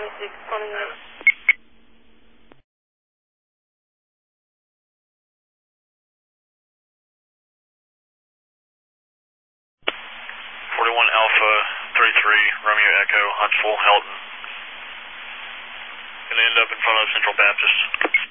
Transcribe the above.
26, calling you. 41 Alpha 33 Romeo Echo Huntsville Helton. Gonna end up in front of Central Baptist.